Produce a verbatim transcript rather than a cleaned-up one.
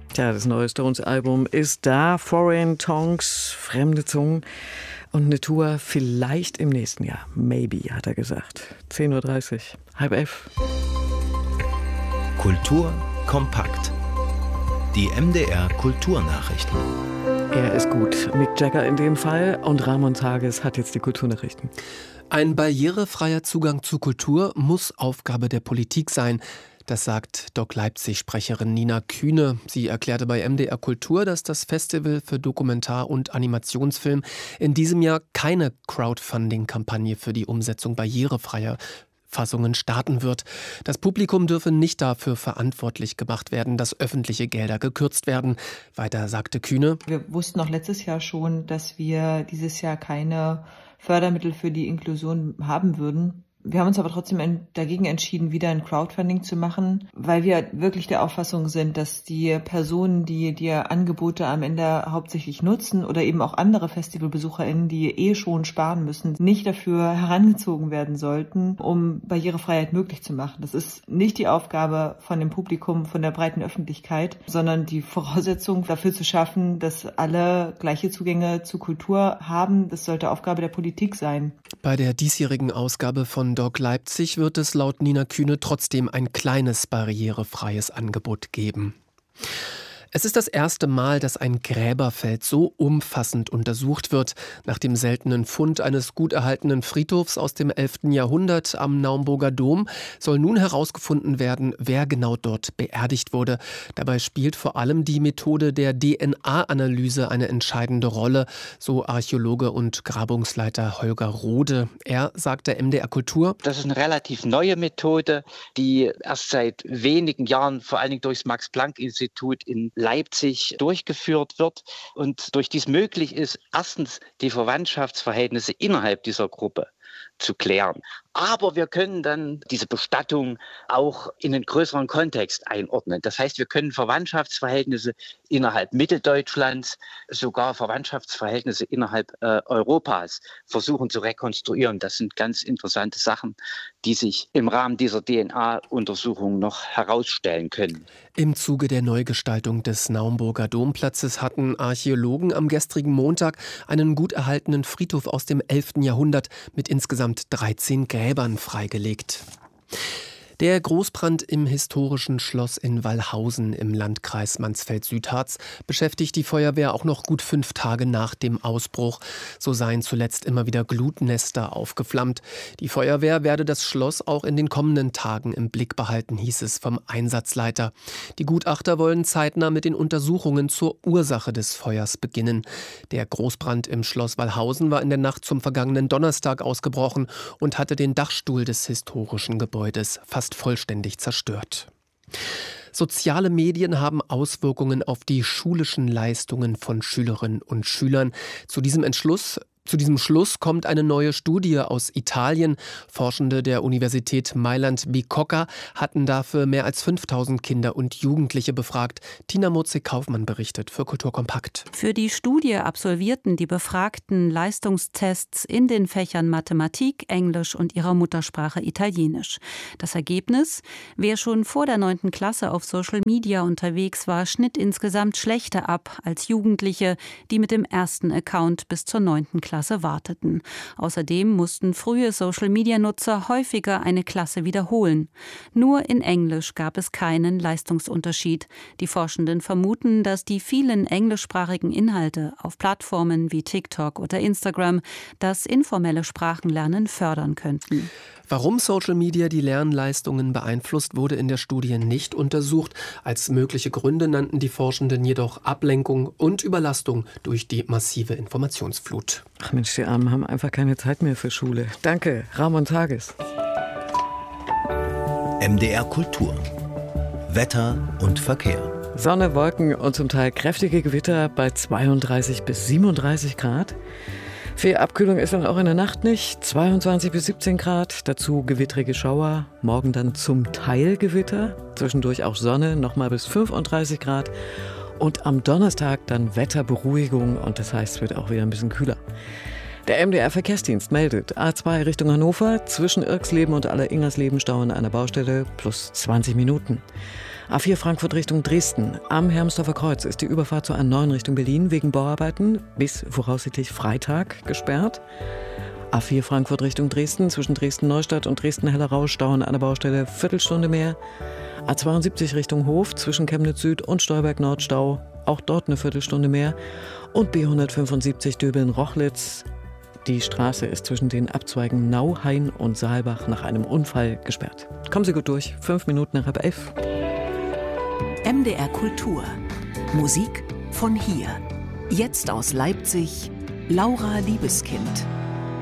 Tja, das neue Stones-Album ist da. Foreign Tongues, fremde Zungen. Und eine Tour vielleicht im nächsten Jahr. Maybe, hat er gesagt. zehn Uhr dreißig, halb elf. Kultur kompakt. Die M D R Kulturnachrichten. Er ist gut. Mick Jagger in dem Fall. Und Ramon Tages hat jetzt die Kulturnachrichten. Ein barrierefreier Zugang zu Kultur muss Aufgabe der Politik sein. Das sagt Doc Leipzig-Sprecherin Nina Kühne. Sie erklärte bei M D R Kultur, dass das Festival für Dokumentar- und Animationsfilm in diesem Jahr keine Crowdfunding-Kampagne für die Umsetzung barrierefreier Fassungen starten wird. Das Publikum dürfe nicht dafür verantwortlich gemacht werden, dass öffentliche Gelder gekürzt werden. Weiter sagte Kühne: Wir wussten noch letztes Jahr schon, dass wir dieses Jahr keine Fördermittel für die Inklusion haben würden. Wir haben uns aber trotzdem dagegen entschieden, wieder ein Crowdfunding zu machen, weil wir wirklich der Auffassung sind, dass die Personen, die die Angebote am Ende hauptsächlich nutzen oder eben auch andere FestivalbesucherInnen, die eh schon sparen müssen, nicht dafür herangezogen werden sollten, um Barrierefreiheit möglich zu machen. Das ist nicht die Aufgabe von dem Publikum, von der breiten Öffentlichkeit, sondern die Voraussetzung dafür zu schaffen, dass alle gleiche Zugänge zu Kultur haben. Das sollte Aufgabe der Politik sein. Bei der diesjährigen Ausgabe von Doc Leipzig wird es laut Nina Kühne trotzdem ein kleines barrierefreies Angebot geben. Es ist das erste Mal, dass ein Gräberfeld so umfassend untersucht wird. Nach dem seltenen Fund eines gut erhaltenen Friedhofs aus dem elften Jahrhundert am Naumburger Dom soll nun herausgefunden werden, wer genau dort beerdigt wurde. Dabei spielt vor allem die Methode der D N A-Analyse eine entscheidende Rolle, so Archäologe und Grabungsleiter Holger Rode. Er sagte M D R Kultur: Das ist eine relativ neue Methode, die erst seit wenigen Jahren vor allen Dingen durch das Max-Planck-Institut in Leipzig durchgeführt wird und durch dies möglich ist, erstens die Verwandtschaftsverhältnisse innerhalb dieser Gruppe zu klären. Aber wir können dann diese Bestattung auch in einen größeren Kontext einordnen. Das heißt, wir können Verwandtschaftsverhältnisse innerhalb Mitteldeutschlands, sogar Verwandtschaftsverhältnisse innerhalb äh, Europas versuchen zu rekonstruieren. Das sind ganz interessante Sachen, die sich im Rahmen dieser D N A-Untersuchung noch herausstellen können. Im Zuge der Neugestaltung des Naumburger Domplatzes hatten Archäologen am gestrigen Montag einen gut erhaltenen Friedhof aus dem elften Jahrhundert mit insgesamt dreizehn Gräbern freigelegt. Der Großbrand im historischen Schloss in Wallhausen im Landkreis Mansfeld-Südharz beschäftigt die Feuerwehr auch noch gut fünf Tage nach dem Ausbruch. So seien zuletzt immer wieder Glutnester aufgeflammt. Die Feuerwehr werde das Schloss auch in den kommenden Tagen im Blick behalten, hieß es vom Einsatzleiter. Die Gutachter wollen zeitnah mit den Untersuchungen zur Ursache des Feuers beginnen. Der Großbrand im Schloss Wallhausen war in der Nacht zum vergangenen Donnerstag ausgebrochen und hatte den Dachstuhl des historischen Gebäudes fast vollständig zerstört. Soziale Medien haben Auswirkungen auf die schulischen Leistungen von Schülerinnen und Schülern. Zu diesem Entschluss Zu diesem Schluss kommt eine neue Studie aus Italien. Forschende der Universität Mailand-Bicocca hatten dafür mehr als fünftausend Kinder und Jugendliche befragt. Tina Murze-Kaufmann berichtet für Kultur Kompakt. Für die Studie absolvierten die Befragten Leistungstests in den Fächern Mathematik, Englisch und ihrer Muttersprache Italienisch. Das Ergebnis: Wer schon vor der neunten Klasse auf Social Media unterwegs war, schnitt insgesamt schlechter ab als Jugendliche, die mit dem ersten Account bis zur neunten Klasse warteten. Außerdem mussten frühe Social-Media-Nutzer häufiger eine Klasse wiederholen. Nur in Englisch gab es keinen Leistungsunterschied. Die Forschenden vermuten, dass die vielen englischsprachigen Inhalte auf Plattformen wie TikTok oder Instagram das informelle Sprachenlernen fördern könnten. Warum Social Media die Lernleistungen beeinflusst, wurde in der Studie nicht untersucht. Als mögliche Gründe nannten die Forschenden jedoch Ablenkung und Überlastung durch die massive Informationsflut. Ach Mensch, die Armen haben einfach keine Zeit mehr für Schule. Danke, Ramon Tages. M D R Kultur. Wetter und Verkehr. Sonne, Wolken und zum Teil kräftige Gewitter bei zweiunddreißig bis siebenunddreißig Grad. Viel Abkühlung ist dann auch in der Nacht nicht. zweiundzwanzig bis siebzehn Grad, dazu gewittrige Schauer. Morgen dann zum Teil Gewitter, zwischendurch auch Sonne, nochmal bis fünfunddreißig Grad. Und am Donnerstag dann Wetterberuhigung und das heißt, es wird auch wieder ein bisschen kühler. Der M D R-Verkehrsdienst meldet, A zwei Richtung Hannover, zwischen Irxleben und Aller-Ingersleben Stau an einer Baustelle, plus zwanzig Minuten. A vier Frankfurt Richtung Dresden. Am Hermsdorfer Kreuz ist die Überfahrt zur A neun Richtung Berlin wegen Bauarbeiten bis voraussichtlich Freitag gesperrt. A vier Frankfurt Richtung Dresden, zwischen Dresden-Neustadt und Dresden-Hellerau stauen an der Baustelle Viertelstunde mehr. A zweiundsiebzig Richtung Hof, zwischen Chemnitz Süd und Stolberg Nord Stau, auch dort eine Viertelstunde mehr. Und B hundertfünfundsiebzig Döbeln-Rochlitz. Die Straße ist zwischen den Abzweigen Nauhain und Saalbach nach einem Unfall gesperrt. Kommen Sie gut durch, fünf Minuten nach halb elf. M D R Kultur. Musik von hier. Jetzt aus Leipzig, Laura Liebeskind.